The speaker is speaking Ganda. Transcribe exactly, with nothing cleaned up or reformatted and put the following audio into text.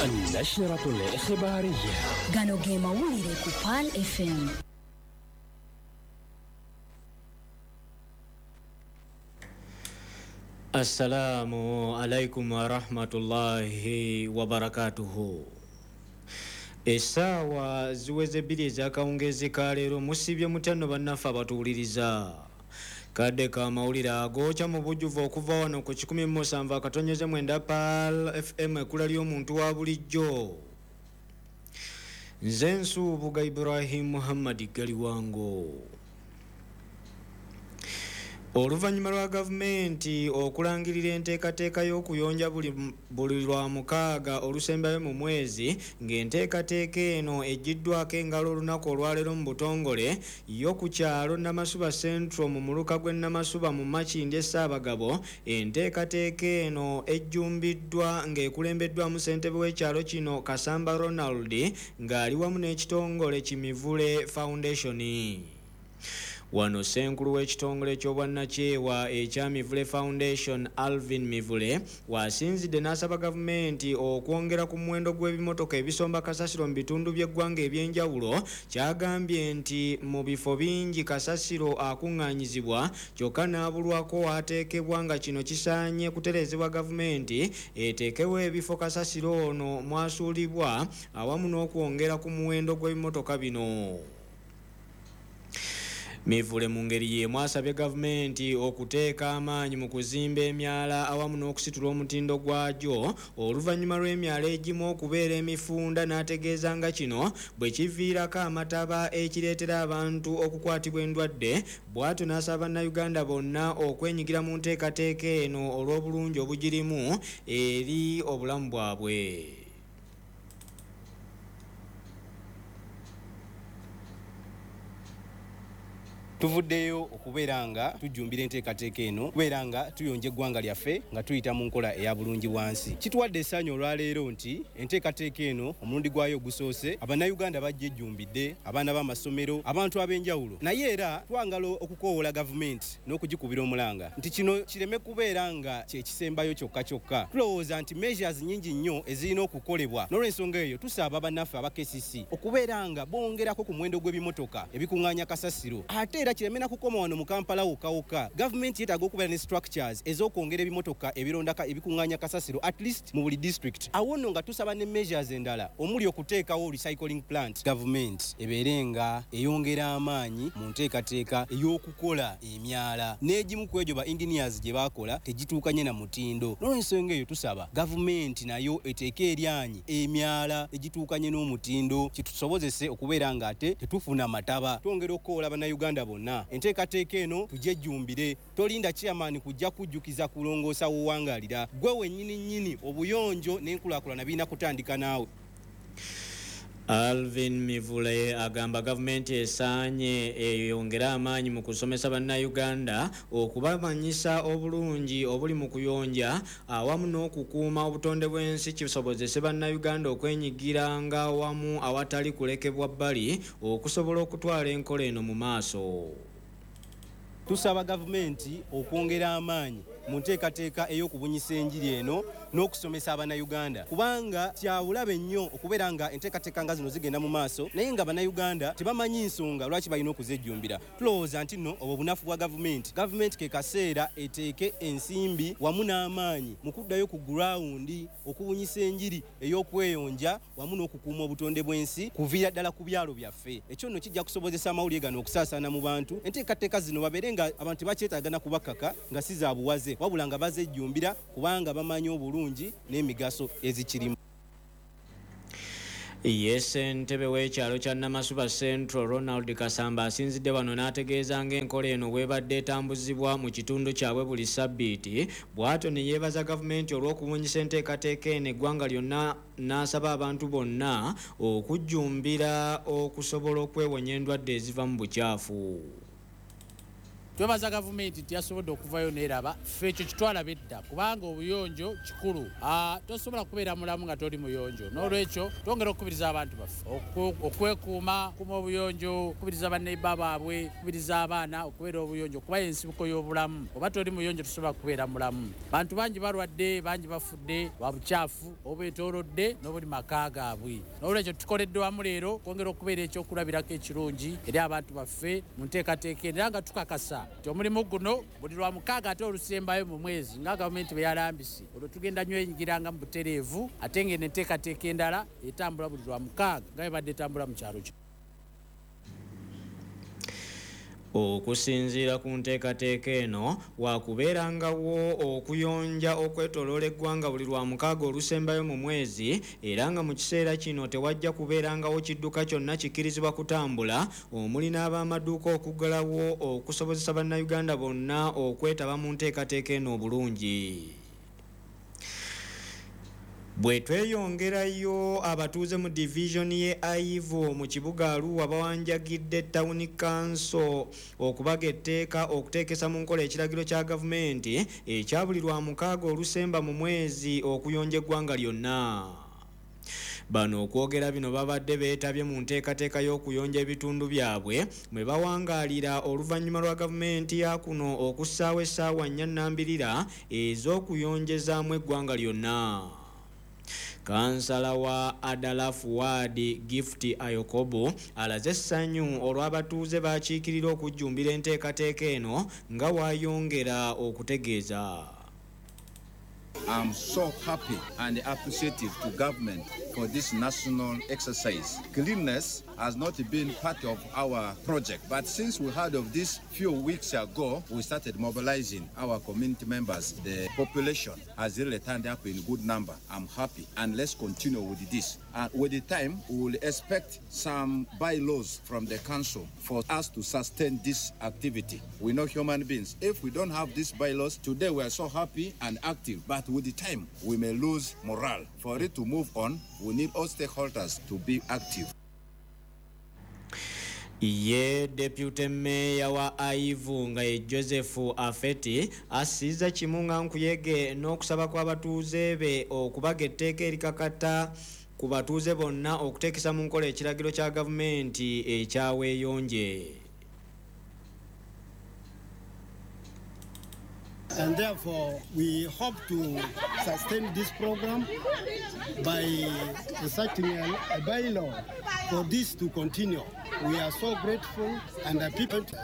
النشرة الإخبارية gano ge mawulire ku Pal F M. Assalamu alaikum wa rahmatullahi wa barakatuhu. Esawa ziweze bbiri ez'akawungeezi ka leero musibye mutano bannaffe abatuwuliriza. Kadde ka mawulire agokya mu bujjuvu okuva wano ku kikumi mu musanvu akatonnyeze mwenda Pal F M ekkula ly'omuntu wa bulijjo. Nze Nsuubuga Ibrahim Muhammad Galiwango. Oluvannyuma lwa gavumenti okulangirira enteekateeka y'okuyonja buli buli lwa mukaaga olusembayo mu mwezi ng'enteekateeka eno ejjiddwako engalo olunaku olwaleero mu butongole yo ku kyalo Namasuba Central mu muluka gw'e Namasuba mu Makindye Ssaabagabo. Enteekateeka eno ejjumbiddwa ng'ekulembeddwamu ssentebe w'ekyalo kino Kasamba Ronald ng'ali wamu n'ekitongole Kimivule Foundation. Wano Ssenkulu w'ekitongole ky'obwannakyewa ekya Mivule Foundation Alvin Mivule wasinzidde n'asaba gavumenti okwongera ku muwendo gw'ebimotoka ebisomba kasasiro mu bitundu by'eggwanga eby'enjawulo. Kyagambye nti mu bifo bingi kasasiro akuŋŋaanyizibwa kyokka n'abulwako waateekebwa nga kino kisaanye kutereezebwa gavumenti eteekewo ebifo kasasiro ono mwasuulibwa awamu n'okwongera ku muwendo gw'ebimotoka bino. Mivule mu ngeri ye mwasabye gavumenti okuteeka amaanyi mu kuzimba emyala awamu n'okusitula omutindo gwagyo oluvannyuma lw'emyala egimu okubeera emifunda. N'ategeeza nga kino bwe kiviirako amataba ekireetera abantu okukwatibwa endwadde. Bw'atyo n'asaba Bannayuganda bonna okwenyigira mu nteekateeka eno olw'obulungi obugirimu eri obulamu bwabwe. Tuvuddeyo okubeera nga tujjumbira enteekateeka eno kubeera nga tuyonja eggwanga lyaffe nga tuyita mu nkola eya bulungi bwansi. Kituwadde essanyu olwaleero nti enteekateeka eno omulundi gwayo ogusoose Abannayuganda bajja ejjumbidde, abaana b'amasomero, abantu ab'enjawulo. Naye era twangala okukoowoola gavumenti n'okugikubira omulanga nti kino kireme kubeera nga kye kisembayo kyokka kyokka. Tulowooza nti measures nnyingi nnyo ezirina okukolebwa, n'olw'ensonga eyo tusaba bannaffe aba K C C okubeera nga bongerako ku muwendo gw'ebimotoka ebikuŋŋaanya kasasiro. Ate era kiremena kukoma wano mu Kampala wokka. Gavumenti yeetaaga okubeera ne structures ez'okwongera ebimotoka ebirondaka ebikuŋŋaanya kasasiro at least mu buli district. Awo nno nga tusaba ne measures endala omuli okuteekawo recycling plant. Gavumenti ebeere nga eyongera amaanyi mu nteekateeka ey'okukola emyala, n'egimu ku egyo ba engineers gye baakola tegituukanye na mutindo. N'olw'ensonga eyo tusaba gavumenti nayo eteeke eryanyi emyala egituukanye n'omutindo kitusobozese okubeera nga ate tetufuna mataba. Twongera okukoola Bannayuganda bonna enteekateeka eno tujejjumbire. Tolinda chairman kujja kujjukiza kulongoosa wowangaalira. Gwe wennyini nnyini obuyonjo n'enkulaakulana birina kutandika naawe. Alvin Mivule agamba gavumenti esaanye eyongera amaanyi mu kusomesa Bannayuganda okubamanyisa obulungi obuli mu kuyonja awamu n'okukuuma obutonde bw'ensi kisobozese Bannayuganda okwenyigiranga awamu awatali kulekebwa bbali okusobola okutwala enkola eno mu maaso. Tusaba gavumenti okwongera amaanyi mu nteekateeka ey'okubunyisa enjiri eno n'okusomesa Abannayuganda, kubanga kyabulabe nnyo okubeera nga enteekateeka nga zino zigenda mu maaso naye nga Bannayuganda tebamanyi nsonga lwaki balina okuzejjumbira. Tulowooza nti nno obwo bunafu bwa gavumenti. Gavumenti ke kaseera eteeke ensimbi wamu n'amaanyi mu kuddayo ku gurawundi okubunyisa enjiri ey'okweyonja wamu n'okukuuma obutonde bw'ensi kuviira ddala ku byalo byaffe. Ekyo nno kijja kusobozesa amawulire gano okusaasaana mu bantu. Enteekateeka zino babeere nga abantu tebakyetaagana kubakaka nga si za buwaze wabula nga bazejjumbira kubanga bamanyi obulungi n'emigaso ezikirimu. Yes, ntebe w'ekyalo kya Namasuba Central Ronald Kasamba asinzidde wano n'ategeeza ng'enkola eno bw'ebadde etambuzibwa mu kitundu kyabwe buli sabbiiti. Bw'atyo ne yeebaza gavumenti olw'okubunyisa enteekateeka eno eggwanga lyonna n'asaba abantu bonna okujjumbira okusobola okwewonya endwadde eziva mu bukyafu. twebaza gavumenti nti yasobodde okuvayo neeraba ffe ekyo kitwala bedda kubanga obuyonjo kikulu tosobola kubeera mulamu nga toli muyonjo n'olwekyo twongera okukubiriza abantu baffe okwekuuma kuma obuyonjo okukubiriza banneiba baabwe okukubiriza abaana okubeera obuyonjo kuba ensibuko y'obulamu oba toli muyonjo tosobola kubeera mulamu bantu bangi balwadde bangi bafudde lwa bukyafu obeetoolodde n'obuli maka gaabwe n'olwekyo tukoledde wamu leero kwongera okubeera ekyokulabirako ekirungi eri abantu baffe mu nteekateeka era nga tukakasa nti omulimu guno buli lwa mukaaga ate olusembayo mu mwezi nga gavumenti bwe yalambise olwo tugenda nnyo enyigiranga mu butereevu ate ng'eno enteekateeka endala etambula buli lwa mukaaga nga ebadde etambula mu kyalo kyo. Okusinziira ku nteekateeka eno waakubeerangawo okuyonja okwetooloola eggwanga buli lwa mukaaga olusembayo mu mwezi era nga mu kiseera kino tewajja kubeerangawo kidduka kyonna kikkirizibwa kutambula omuli n'ab'amaduuka okuggalawo okusobozesa bannayuganda bonna okwetaba mu nteekateeka eno obulungi. Bwe tweyongerayo abatuuze mu divisioni ye Aivo mu kibuga Arua bawanjagidde Town Council okubaga etteeka okuteekesa mu nkola ekiragiro kya gavumenti ekya buli lwa mukaaga olusemba mu mwezi okuyonja eggwanga lyonna. Bano okwogera bino babadde beetabye mu nteekateeka y'okuyonja ebitundu byabwe mwe bawangaalira oluvannyuma lwa gavumenti ya kuno okussaawo essaawa nnya nnambirira ez'okuyonjezaamu eggwanga lyonna. Kansala wa Adala Fuad Gift Ayokobo alaze essanyu olw'abatuuze baakiikirira okujjumbira enteekateeka eno nga waayongera okutegeeza. I'm so happy and appreciative to government for this national exercise. Cleanliness has not been part of our project, but since we heard of this few weeks ago, we started mobilizing our community members. The population has really turned up in good number. I'm happy, and let's continue with this. And with the time, we will expect some bylaws from the council for us to sustain this activity. We know human beings. If we don't have these bylaws, today we are so happy and active, but with the time, we may lose morale. For it to move on, we need all stakeholders to be active. Ye Deputy Mayor wa Aivu nga ye Joseph Afeti asiza kimunga nkuyege n'okusaba kw'abatuuze be okubaga etteeka erikakata ku batuuze bonna okuteekesa mu nkola ekiragiro kya gavumenti ekyaweeyonje. And therefore, we hope to sustain this program by inserting a, a bylaw for this to continue. We are so grateful, and the people